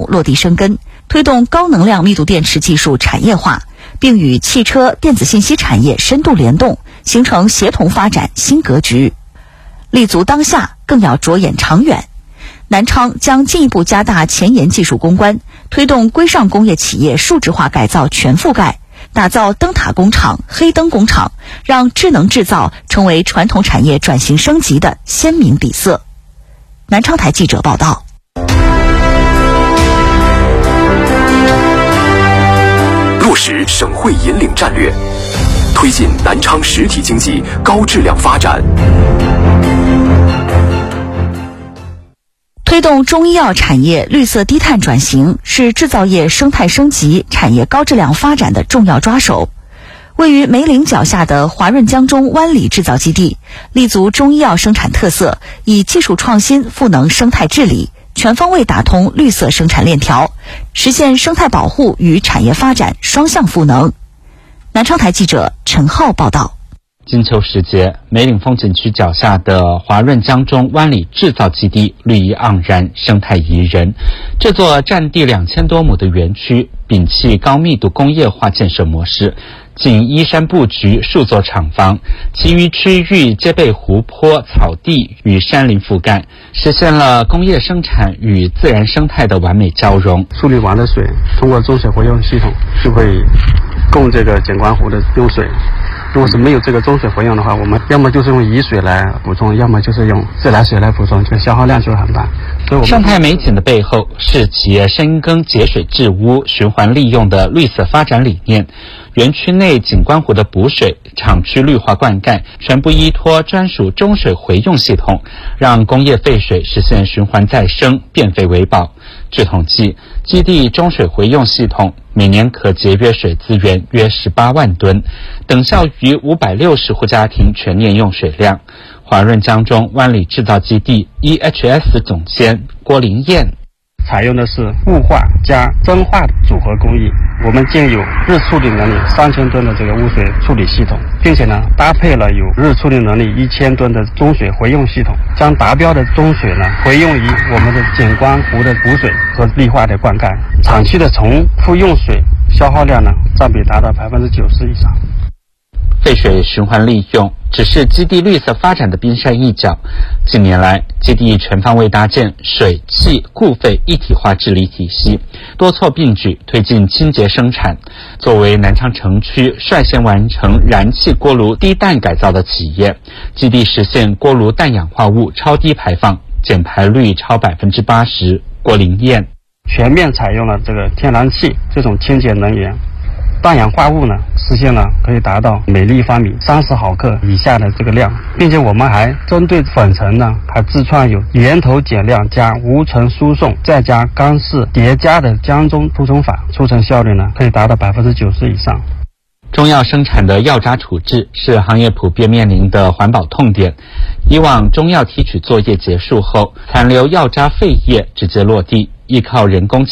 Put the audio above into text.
母落地生根，推动高能量密度电池技术产业化，并与汽车、电子信息产业深度联动，形成协同发展新格局。立足当下，更要着眼长远。南昌将进一步加大前沿技术攻关，推动规上工业企业数字化改造全覆盖，打造灯塔工厂、黑灯工厂，让智能制造成为传统产业转型升级的鲜明底色。南昌台记者报道。 落实省会引领战略，推进南昌实体经济高质量发展。 推动中医药产业绿色低碳转型是制造业生态升级、产业高质量发展的重要抓手。位于梅岭脚下的华润江中湾里制造基地，立足中医药生产特色，以技术创新赋能生态治理，全方位打通绿色生产链条，实现生态保护与产业发展双向赋能。南昌台记者陈浩报道。 金秋时节，梅岭风景区脚下的华润江中湾里制造基地绿意盎然，生态宜人。这座占地2000多亩的园区，摒弃高密度工业化建设模式，仅依山布局数座厂房，其余区域皆被湖泊、草地与山林覆盖，实现了工业生产与自然生态的完美交融。 处理完的水通过中水回用系统就会供这个景观湖的用水。如果是没有这个中水回用的话，我们要么就是用雨水来补充，要么就是用自来水来补充，这个消耗量就很大。所以我们生态美景的背后是企业深耕节水治污、循环利用的绿色发展理念。园区内景观湖的补水、厂区绿化灌溉全部依托专属中水回用系统，让工业废水实现循环再生、变废为宝。据统计，基地中水回用系统每年可节约水资源约18万吨，等效于560户家庭全年用水量。华润江中湾里制造基地 EHS 总监郭林燕， 采用的是雾化加蒸化组合工艺，我们建有日处理能力3000吨的这个污水处理系统，并且呢搭配了有日处理能力1000吨的中水回用系统，将达标的中水呢回用于我们的景观湖的补水和绿化的灌溉，厂区的重复用水消耗量呢占比达到90%以上。 废水循环利用只是基地绿色发展的冰山一角。近年来，基地全方位搭建水、气、固废一体化治理体系，多措并举推进清洁生产。作为南昌城区率先完成燃气锅炉低氮改造的企业，基地实现锅炉氮氧化物超低排放，减排率超80%。郭林燕， 全面采用了这个天然气这种清洁能源。氮氧化物呢，实现了可以达到每立方米30毫克以下的这个量，并且我们还针对粉尘呢，还自创有源头减量加无尘输送再加干式叠加的江中出尘法，出尘效率呢可以达到90%以上。 中药生产的药渣处置是行业普遍面临的环保痛点。以往中药提取作业结束后，残留药渣废液直接落地，依靠人工